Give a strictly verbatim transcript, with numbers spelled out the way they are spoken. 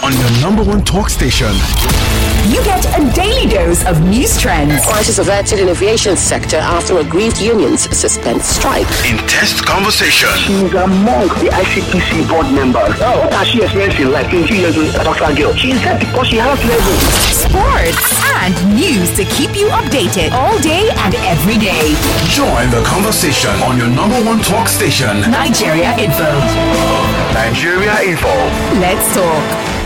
on your number one talk station. You get a daily dose of news trends. Prices averted in aviation sector after aggrieved unions suspend strike. Intense conversation. She's among the I C P C board members. Oh, what has she experienced in life? twenty years with a doctor girl. She said because she has level. Sports and news to keep you updated all day and every day. Join the conversation on your number one talk station. Nigeria Info. Nigeria Info. Let's talk.